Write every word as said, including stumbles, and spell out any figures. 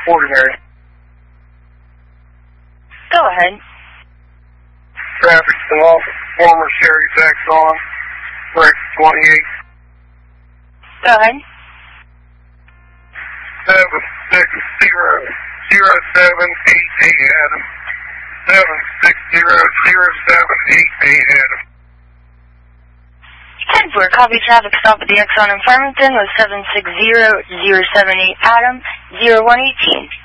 ordinary. Go ahead. Traffic to off former Sherry Saxon, Rex twenty-eight. Go ahead. Seven six zero zero seven eight eight Adam. Seven six zero zero seven eight eight Adam. ten four, copy traffic stop at the Exxon in Farmington with seven six zero zero seven eight Adam, zero one eighteen.